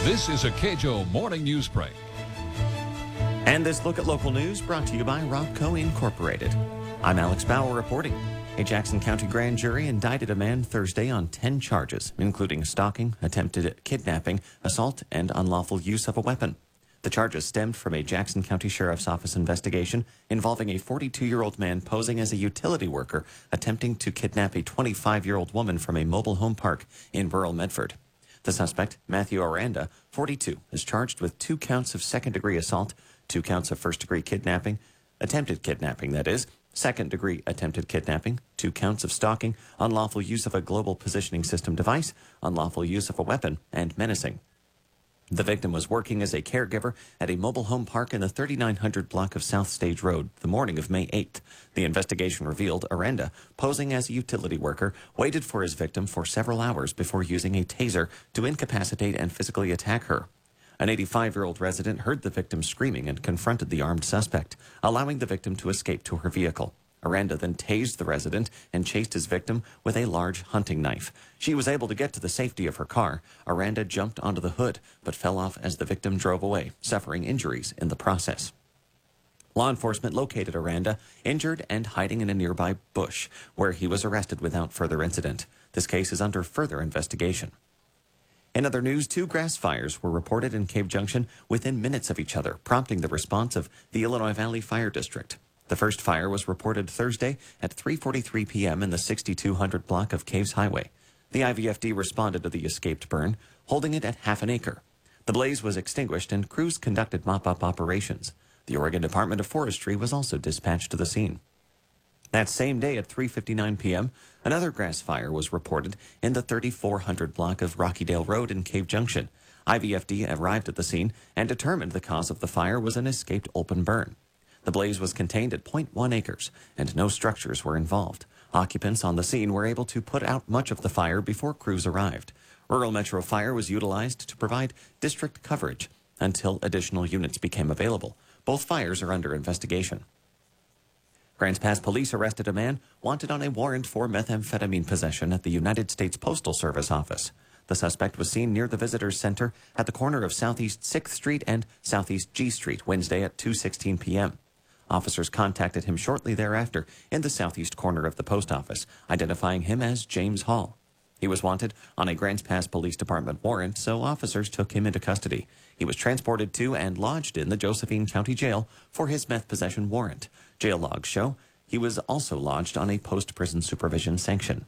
This is a KJO Morning News Break. And this look at local news brought to you by Robco Incorporated. I'm Alex Bauer reporting. A Jackson County grand jury indicted a man Thursday on 10 charges, including stalking, attempted kidnapping, assault, and unlawful use of a weapon. The charges stemmed from a Jackson County Sheriff's Office investigation involving a 42-year-old man posing as a utility worker attempting to kidnap a 25-year-old woman from a mobile home park in rural Medford. The suspect, Matthew Aranda, 42, is charged with 2 counts of second-degree assault, 2 counts of first-degree kidnapping, attempted kidnapping, that is, second-degree attempted kidnapping, 2 counts of stalking, unlawful use of a global positioning system device, unlawful use of a weapon, and menacing. The victim was working as a caregiver at a mobile home park in the 3900 block of South Stage Road the morning of May 8th. The investigation revealed Aranda, posing as a utility worker, waited for his victim for several hours before using a taser to incapacitate and physically attack her. An 85-year-old resident heard the victim screaming and confronted the armed suspect, allowing the victim to escape to her vehicle. Aranda then tased the resident and chased his victim with a large hunting knife. She was able to get to the safety of her car. Aranda jumped onto the hood, but fell off as the victim drove away, suffering injuries in the process. Law enforcement located Aranda, injured and hiding in a nearby bush, where he was arrested without further incident. This case is under further investigation. In other news, 2 grass fires were reported in Cave Junction within minutes of each other, prompting the response of the Illinois Valley Fire District. The first fire was reported Thursday at 3:43 p.m. in the 6200 block of Caves Highway. The IVFD responded to the escaped burn, holding it at half an acre. The blaze was extinguished and crews conducted mop-up operations. The Oregon Department of Forestry was also dispatched to the scene. That same day at 3:59 p.m., another grass fire was reported in the 3400 block of Rockydale Road in Cave Junction. IVFD arrived at the scene and determined the cause of the fire was an escaped open burn. The blaze was contained at 0.1 acres, and no structures were involved. Occupants on the scene were able to put out much of the fire before crews arrived. Rural Metro Fire was utilized to provide district coverage until additional units became available. Both fires are under investigation. Grants Pass police arrested a man wanted on a warrant for methamphetamine possession at the United States Postal Service office. The suspect was seen near the Visitors Center at the corner of Southeast 6th Street and Southeast G Street Wednesday at 2:16 p.m. Officers contacted him shortly thereafter in the southeast corner of the post office, identifying him as James Hall. He was wanted on a Grants Pass Police Department warrant, so officers took him into custody. He was transported to and lodged in the Josephine County Jail for his meth possession warrant. Jail logs show he was also lodged on a post-prison supervision sanction.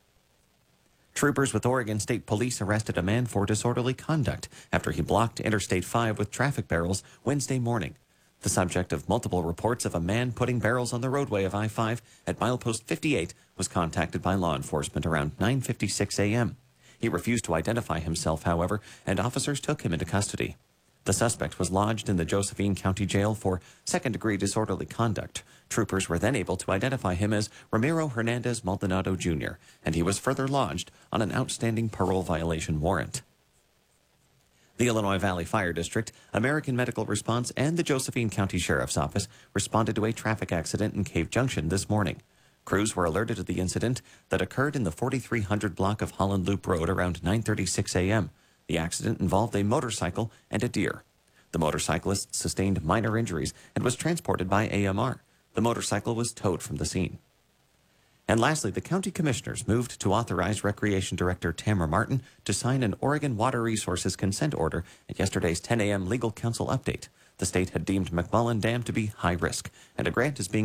Troopers with Oregon State Police arrested a man for disorderly conduct after he blocked Interstate 5 with traffic barrels Wednesday morning. The subject of multiple reports of a man putting barrels on the roadway of I-5 at milepost 58 was contacted by law enforcement around 9:56 a.m. He refused to identify himself, however, and officers took him into custody. The suspect was lodged in the Josephine County Jail for second-degree disorderly conduct. Troopers were then able to identify him as Ramiro Hernandez Maldonado Jr., and he was further lodged on an outstanding parole violation warrant. The Illinois Valley Fire District, American Medical Response, and the Josephine County Sheriff's Office responded to a traffic accident in Cave Junction this morning. Crews were alerted to the incident that occurred in the 4300 block of Holland Loop Road around 9:36 a.m. The accident involved a motorcycle and a deer. The motorcyclist sustained minor injuries and was transported by AMR. The motorcycle was towed from the scene. And lastly, the county commissioners moved to authorize Recreation Director Tamara Martin to sign an Oregon Water Resources consent order at yesterday's 10 a.m. legal counsel update. The state had deemed McMullen Dam to be high risk, and a grant is being